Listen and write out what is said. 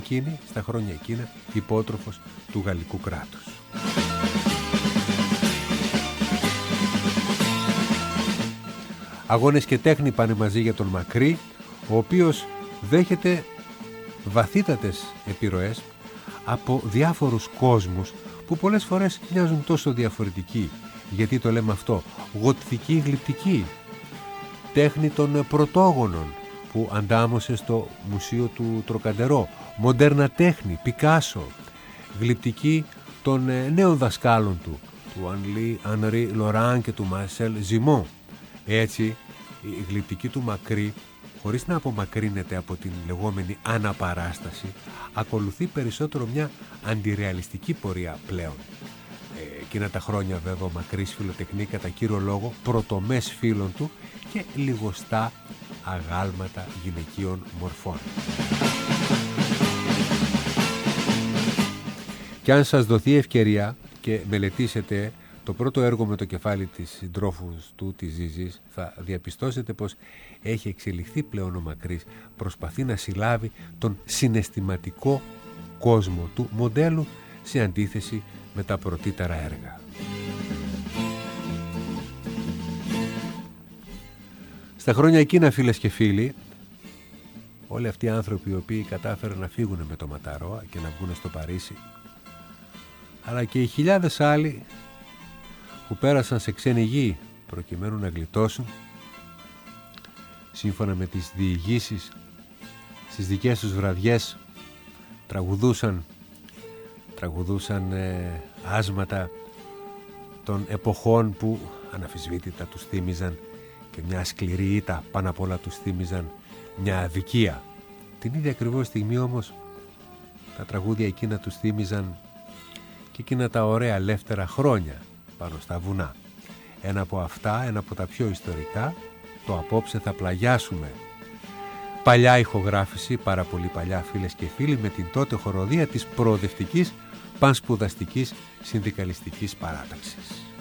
στα χρόνια εκείνα, υπότροφος του γαλλικού κράτους. Αγώνες και τέχνη πάνε μαζί για τον Μακρύ, ο οποίος δέχεται βαθύτατες επιρροές από διάφορους κόσμους που πολλές φορές μοιάζουν τόσο διαφορετικοί. Γιατί το λέμε αυτό? Γοτθική γλυπτική, τέχνη των πρωτόγονων που αντάμωσε στο Μουσείο του Τροκαντερό, μοντέρνα τέχνη, Πικάσο, γλυπτική των νέων δασκάλων του Ανρί Λοράν και του Μαρσέλ Ζιμόν. Έτσι η γλυπτική του Μακρύ, χωρίς να απομακρύνεται από την λεγόμενη αναπαράσταση, ακολουθεί περισσότερο μια αντιρεαλιστική πορεία πλέον. Εκείνα τα χρόνια βέβαια ο Μακρύς φιλοτεχνεί κατά κύριο λόγο πρωτομές φίλων του και λιγοστά αγάλματα γυναικείων μορφών. Και αν σας δοθεί ευκαιρία και μελετήσετε το πρώτο έργο με το κεφάλι της συντρόφου του, της Ζίζης, θα διαπιστώσετε πως έχει εξελιχθεί πλέον ο Μακρύς, προσπαθεί να συλλάβει τον συναισθηματικό κόσμο του μοντέλου σε αντίθεση με τα πρωτήτερα έργα. Στα χρόνια εκείνα, φίλες και φίλοι, όλοι αυτοί οι άνθρωποι οι οποίοι κατάφεραν να φύγουν με το Ματαρόα και να βγουν στο Παρίσι, αλλά και οι χιλιάδες άλλοι που πέρασαν σε ξένη γη προκειμένου να γλιτώσουν, σύμφωνα με τις διηγήσεις, στις δικές τους βραδιές τραγουδούσαν άσματα των εποχών που αναμφισβήτητα τους θύμιζαν και μια σκληρή ήττα, πάνω απ' όλα τους θύμιζαν μια αδικία. Την ίδια ακριβώς στιγμή όμως τα τραγούδια εκείνα τους θύμιζαν και εκείνα τα ωραία ελεύθερα χρόνια πάνω στα βουνά. Ένα από αυτά, ένα από τα πιο ιστορικά, το απόψε θα πλαγιάσουμε. Παλιά ηχογράφηση, πάρα πολύ παλιά, φίλες και φίλοι, με την τότε χοροδία της προοδευτικής πανσπουδαστικής συνδικαλιστικής παράταξης.